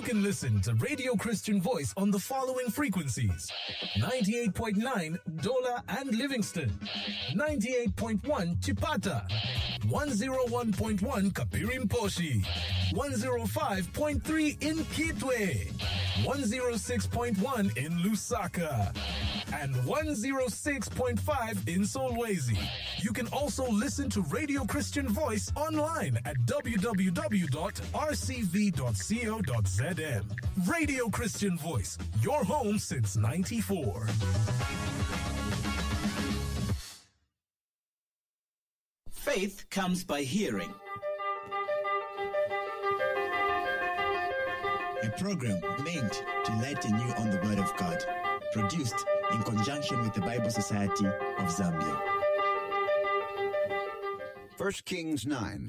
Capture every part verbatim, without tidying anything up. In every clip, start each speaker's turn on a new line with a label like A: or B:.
A: can listen to Radio Christian Voice on the following frequencies: ninety-eight point nine Dola and Livingston, ninety-eight point one Chipata, one oh one point one Kapirimposhi, one oh five point three in Kitwe, one oh six point one in Lusaka, and one oh six point five in Solwezi. You can also listen to Radio Christian Voice online at w w w dot r c v dot co dot z m. Radio Christian Voice, your home since ninety-four.
B: Faith comes by hearing.
C: A program meant to lighten you on the Word of God, produced in conjunction with the Bible Society of Zambia.
D: First Kings nine.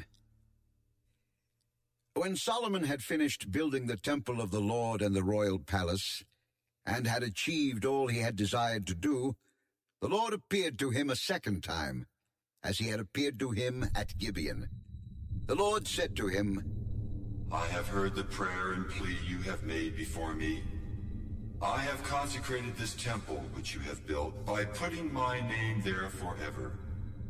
D: When Solomon had finished building the temple of the Lord and the royal palace, and had achieved all he had desired to do, the Lord appeared to him a second time, as he had appeared to him at Gibeon. The Lord said to him,
E: I have heard the prayer and plea you have made before me. I have consecrated this temple which you have built by putting my name there forever.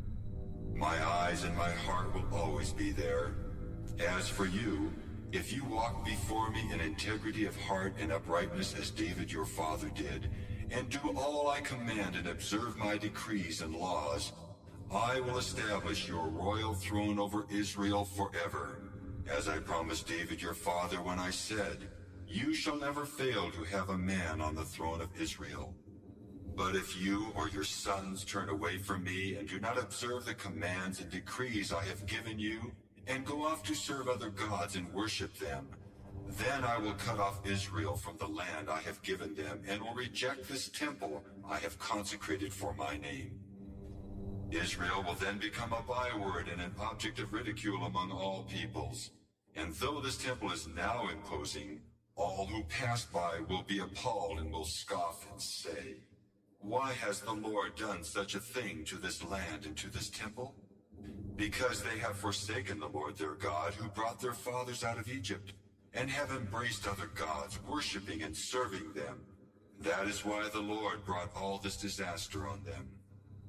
E: My eyes and my heart will always be there. As for you, if you walk before me in integrity of heart and uprightness as David your father did, and do all I command and observe my decrees and laws, I will establish your royal throne over Israel forever, as I promised David your father when I said, you shall never fail to have a man on the throne of Israel. But if you or your sons turn away from me and do not observe the commands and decrees I have given you, and go off to serve other gods and worship them, then I will cut off Israel from the land I have given them, and will reject this temple I have consecrated for my name. Israel will then become a byword and an object of ridicule among all peoples. And though this temple is now imposing, all who pass by will be appalled and will scoff and say, why has the Lord done such a thing to this land and to this temple? Because they have forsaken the Lord their God, who brought their fathers out of Egypt, and have embraced other gods, worshipping and serving them. That is why the Lord brought all this disaster on them.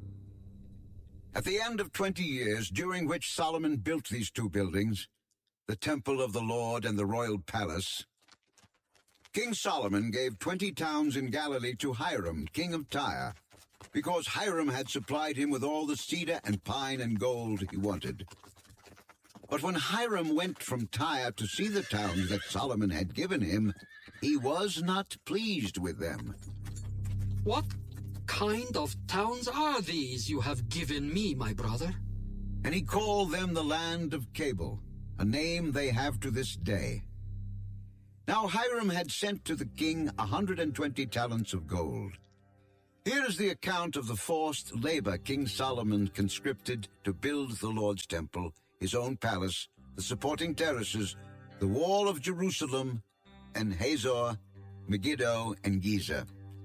D: At the end of twenty years, during which Solomon built these two buildings, the temple of the Lord and the royal palace, King Solomon gave twenty towns in Galilee to Hiram, king of Tyre, because Hiram had supplied him with all the cedar and pine and gold he wanted. But when Hiram went from Tyre to see the towns that Solomon had given him, he was not pleased with them.
F: What kind of towns are these you have given me, my brother?
D: And he called them the land of Cabul, a name they have to this day. Now Hiram had sent to the king a hundred and twenty talents of gold. Here is the account of the forced labor King Solomon conscripted to build the Lord's temple, his own palace, the supporting terraces, the wall of Jerusalem, and Hazor, Megiddo, and Giza.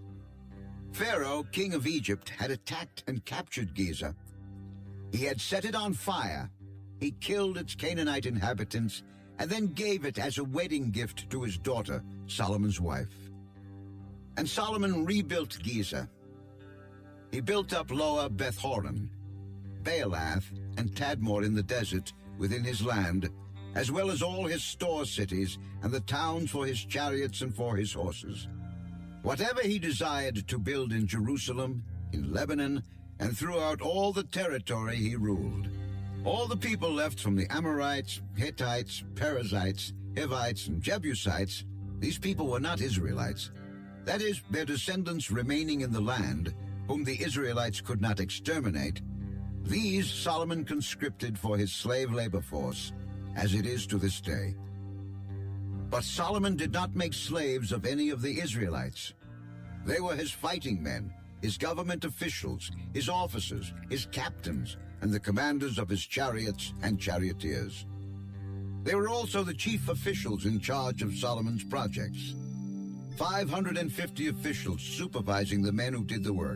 D: Pharaoh, king of Egypt, had attacked and captured Giza. He had set it on fire. He killed its Canaanite inhabitants, and then gave it as a wedding gift to his daughter, Solomon's wife. And Solomon rebuilt Giza. He built up Lower Beth-horon, Baalath, and Tadmor in the desert within his land, as well as all his store cities and the towns for his chariots and for his horses. Whatever he desired to build in Jerusalem, in Lebanon, and throughout all the territory he ruled. All the people left from the Amorites, Hittites, Perizzites, Hivites, and Jebusites, these people were not Israelites. That is, their descendants remaining in the land, whom the Israelites could not exterminate. These Solomon conscripted for his slave labor force, as it is to this day. But Solomon did not make slaves of any of the Israelites. They were his fighting men, his government officials, his officers, his captains, and the commanders of his chariots and charioteers. They were also the chief officials in charge of Solomon's projects. five hundred fifty officials supervising the men who did the work.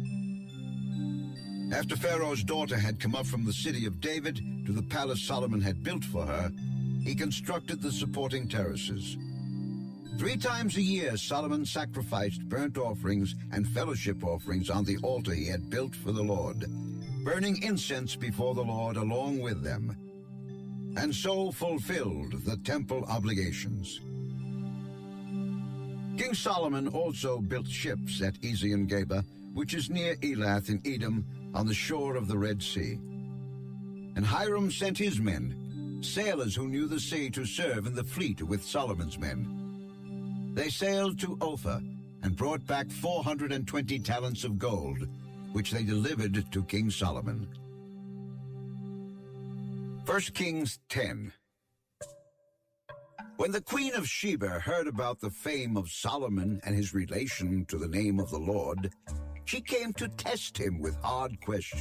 D: After Pharaoh's daughter had come up from the city of David to the palace Solomon had built for her, he constructed the supporting terraces. Three times a year, Solomon sacrificed burnt offerings and fellowship offerings on the altar he had built for the Lord, burning incense before the Lord along with them, and so fulfilled the temple obligations. King Solomon also built ships at Ezion-Geber, which is near Elath in Edom, on the shore of the Red Sea. And Hiram sent his men, sailors who knew the sea, to serve in the fleet with Solomon's men. They sailed to Ophir and brought back four hundred twenty talents of gold, which they delivered to King Solomon. First Kings ten. When the Queen of Sheba heard about the fame of Solomon and his relation to the name of the Lord, she came to test him with hard questions.